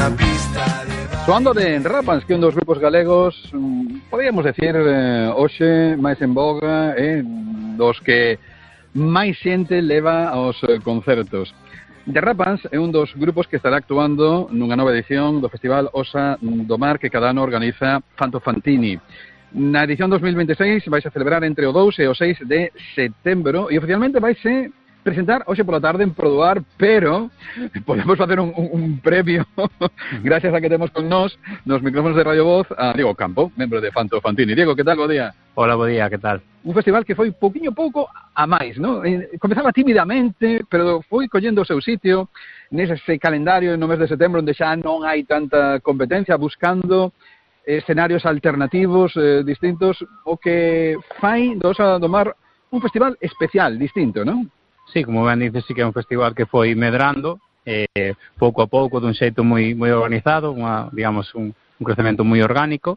Soando de Rapans, que un dos grupos galegos, podíamos decir, hoxe máis en boga, dos que máis xente leva aos concertos. The Rapans é un dos grupos que estará actuando nunha nova edición do Festival Osa do Mar que cada ano organiza Fanto Fantini. Na edición 2026 vais a celebrar entre o 2 e o 6 de setembro e oficialmente vaise presentar hoxe pola tarde en Prodoar, pero podemos facer un previo gracias a que temos con nós nos micrófonos de Radio Voz a Diego Campo, membro de Fanto Fantini. Diego, que tal? Bo día. Hola, bo día, que tal? Un festival que foi pouquiño pouco a máis, ¿no? Comezaba tímidamente, pero foi collendo o seu sitio nese calendario no mes de setembro onde xa non hai tanta competencia, buscando escenarios alternativos, distintos, o que fai do Osa do Mar un festival especial, distinto, ¿no? Sí, como ben dices, sí que é un festival que foi medrando pouco a pouco, dun xeito moi organizado, digamos, un crecemento moi orgánico.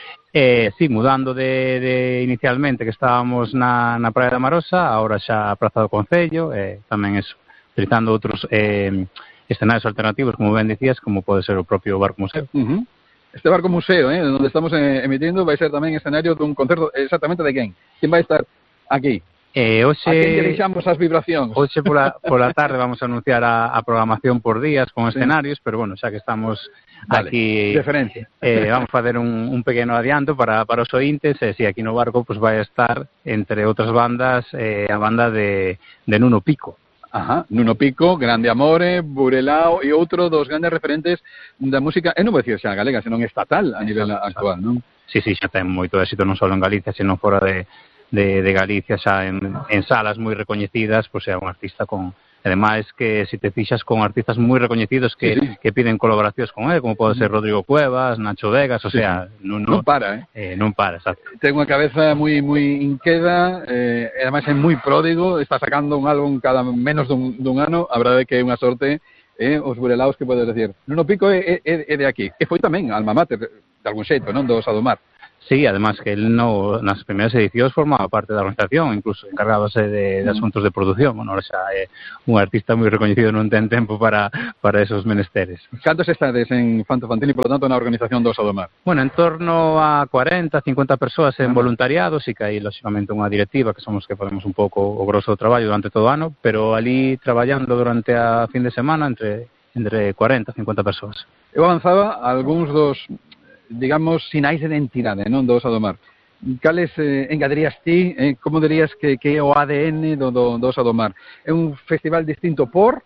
Sí, mudando de inicialmente que estábamos na Praia da Marosa, agora xa a Praza do Concello, tamén eso, utilizando outros escenarios alternativos, como ben dicías, como pode ser o propio Barco Museo. Este Barco Museo, donde estamos emitindo, vai ser tamén escenario dun concerto exactamente de quen? Quen vai estar aquí? Hoxe, a quen deixamos as vibracións? Hoxe pola tarde vamos a anunciar a programación por días con escenarios, pero bueno, xa que estamos aquí, referencia. Vamos a facer un pequeno adianto para os ointes, si aquí no Barco pues vai a estar, entre outras bandas, a banda de Nuno Pico. Ajá, Nuno Pico, Grande Amore, Burelao e outro dos grandes referentes da música, non vou dicir xa galega, senón estatal a nivel actual, non? Sí, xa ten moito éxito non só en Galicia, senón fora de Galicia, xa en salas moi recoñecidas, pois é un artista con, ademais que se te fixas con artistas moi recoñecidos que piden colaboracións con ele, como pode ser Rodrigo Cuevas, Nacho Vegas, o sea, non para, non para, exacto. Ten unha cabeza moi inqueda, e ademais é moi pródigo, está sacando un álbum cada menos dun ano, a verdade é que é unha sorte, os burelaos que podes decir. Nuno Pico é de aquí, e foi tamén alma mater, de algún xeito, non, do Osa do Mar. Sí, además que él nas primeiras edicións formaba parte da organización, incluso encargábase de asuntos de produción. Bueno, xa é un artista moi recoñecido, non ten tempo para esos menesteres. Cantos estades en Fanto Fantini, por lo tanto, na organización do Osa do Mar? Bueno, en torno a 40, 50 persoas en voluntariados, e que hai, lógicamente, unha directiva, que somos que podemos un pouco o grosso do traballo durante todo o ano, pero ali traballando durante a fin de semana entre 40 e 50 persoas. Eu avanzaba algúns dos, digamos, sinais de identidade, non, do Osa do Mar. Cales engaderías ti, como dirías que é o ADN do Osa do Mar? É un festival distinto por?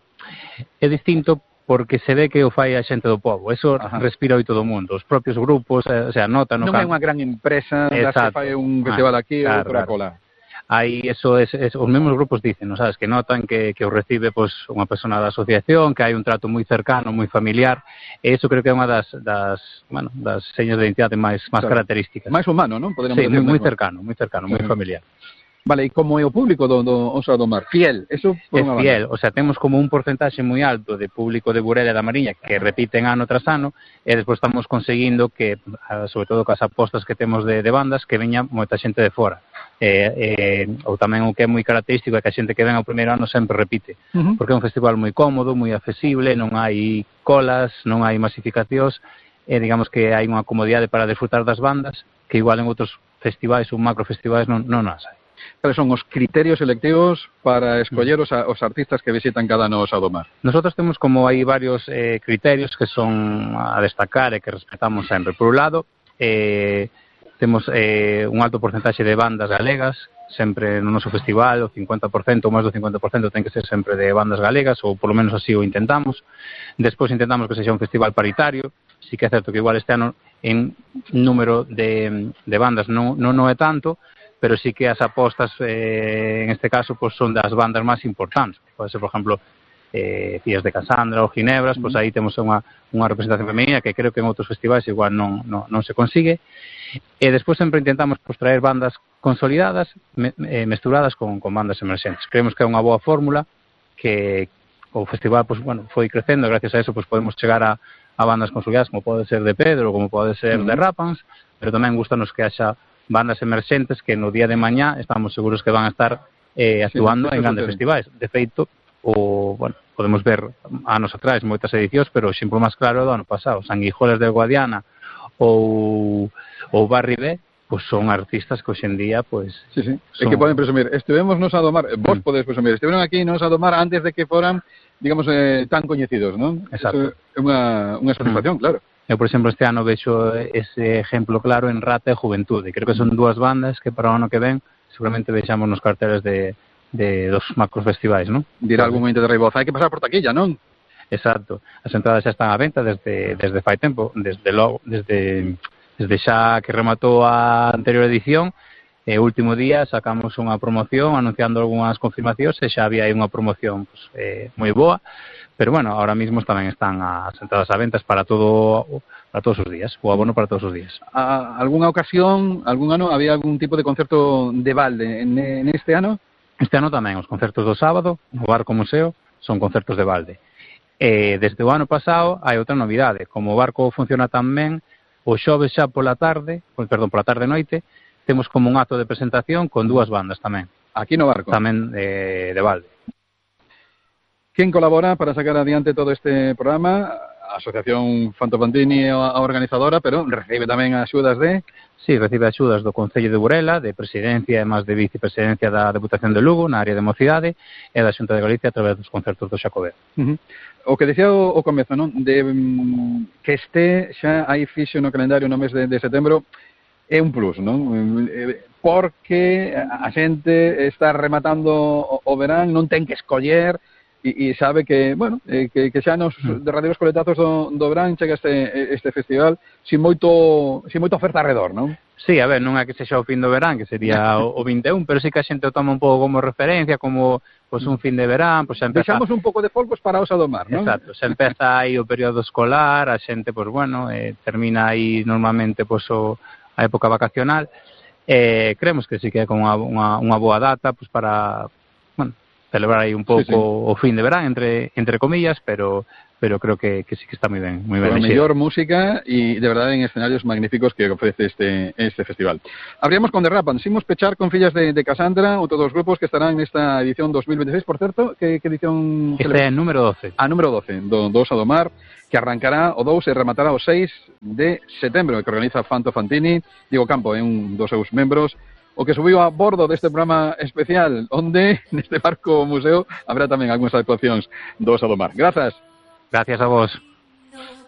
É distinto porque se ve que o fai a xente do povo. Eso respira hoy todo o mundo. Os propios grupos, o sea, notan... Non é unha gran empresa das que fai un festival aquí ou outra cola. Aí eso os mesmos grupos dicen, ¿no? Sabes, que notan que o recibe pues unha persona da asociación, que hai un trato moi cercano, moi familiar, e eso creo que é unha das señas de identidade máis características. Máis humano, non? Sí, moi cercano, moi familiar. Vale, e como é o público do Osa do Mar? Fiel, eso é fiel, o sea, temos como un porcentaxe moi alto de público de Burela e da Mariña que repiten ano tras ano, e despois estamos conseguindo que, sobre todo cas apostas que temos de bandas, que veña moita xente de fora. Ou tamén o que é moi característico é que a xente que ven ao primeiro ano sempre repite, porque é un festival moi cómodo, moi accesible, non hai colas, non hai masificacións, e digamos que hai unha comodidade para desfrutar das bandas que igual en outros festivais ou macrofestivais non as hai. Cales son os criterios selectivos para escoller os artistas que visitan cada ano o Osa do Mar? Nosotros temos como hai varios criterios que son a destacar e que respetamos sempre. Por un lado, temos un alto porcentaxe de bandas galegas, sempre no noso festival, o 50% ou máis do 50% ten que ser sempre de bandas galegas, ou polo menos así o intentamos. Despois intentamos que sexa un festival paritario. Sí que é certo que igual este ano en número de bandas non é tanto, pero sí que as apostas en este caso pues son das bandas máis importantes. Pode ser, por exemplo, Fías de Casandra ou Ginebras, pues aí temos unha representación femenina que creo que en outros festivais igual non se consigue. E despois sempre intentamos pues traer bandas consolidadas mesturadas con bandas emerxentes. Creemos que é unha boa fórmula, que o festival pues bueno, foi crecendo, e gracias a eso pues podemos chegar a bandas consolidadas como pode ser de Pedro, como pode ser de Rapans, pero tamén gustanos que haxa bandas emerxentes que no día de mañá estamos seguros que van a estar actuando en grandes festivais. De feito, bueno, podemos ver anos atrás moitas edicións, pero o exemplo máis claro do ano pasado, Sanguijuelas de Guadiana ou Barri B, pois son artistas que hoxe en día, pois... Sí, sí, son... que poden presumir. Estivemos nos a domar, vos podes presumir, estiveron aquí nos a domar antes de que foran, digamos, tan coñecidos, non? Exacto. É unha satisfacción, claro. Eu, por exemplo, este ano vexo ese exemplo claro en Rata e Juventude. Creo que son dúas bandas que para o ano que ven seguramente vexamos nos carteles de dos macros festivais, non? Dirá algún ente de Reiboza, hai que pasar por taquilla, non? Exacto. As entradas xa están á venta desde fai tempo, desde xa que rematou a anterior edición. O último día sacamos unha promoción anunciando algunhas confirmacións e xa había aí unha promoción pues, moi boa, pero bueno, ahora mismo tamén están as entradas á ventas para todos os días, o abono para todos os días. Algunha ocasión, algún ano, había algún tipo de concerto de balde en este ano? Este ano tamén, os concertos do sábado, no Barco Museo, son concertos de balde. Desde o ano pasado hai outra novidade, como o Barco funciona tan ben, o xoves xa pola tarde noite, temos como un acto de presentación con dúas bandas tamén. Aquí no Barco? Tamén de balde. Quen colabora para sacar adiante todo este programa? A Asociación Fanto Fantini é a organizadora, pero recibe tamén axudas de... Sí, recibe axudas do Concello de Burela, de Presidencia e máis de Vicepresidencia da Deputación de Lugo, na área de Mocidade, e da Xunta de Galicia a través dos concertos do Xacobeo. O que decía o comezo, non? Que este xa hai fixo no calendario no mes de setembro é un plus, non? Porque a xente está rematando o verán, non ten que escoller e sabe que, bueno, que xa nos derradeiros coletazos do verán chega este festival sin moita oferta alrededor, non? Sí, a ver, non é que sexa o fin do verán, que sería o 21, pero sí que a xente o toma un pouco como referencia, como pues un fin de verán, pues xa empeza... Deixamos un pouco de folgos para os adomar, non? Exacto, xa empeza aí o período escolar, a xente, pues bueno, termina aí normalmente pues a época vacacional, creemos que sí que é como unha boa data pues para, bueno, celebrar aí un pouco o fin de verán, entre comillas, pero creo que sí que está moi ben. A mellor música e de verdade en escenarios magníficos que ofrece este festival. Abríamos con The Rapan, simos pechar con Fillas de Casandra, outro dos grupos que estarán nesta edición 2026, por certo, que edición... Este é número 12. Número 12, do 2 a domar, que arrancará o 2 e rematará o 6 de setembro, que organiza Fanto Fantini. Diego Campo é un dos seus membros, o que subiu a bordo deste programa especial, onde neste Barco Museo habrá tamén algunhas actuacións do Osa do Mar. Grazas. Gracias a vos.